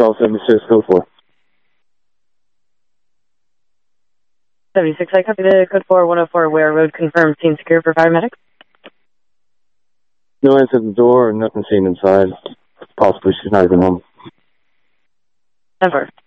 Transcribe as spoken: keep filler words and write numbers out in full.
Charles seventy-six, code four. seventy-six, I copy the code four one oh four Ware Road, confirmed scene secure for paramedics. No answer at the door, nothing seen inside. Possibly she's not even home. Never.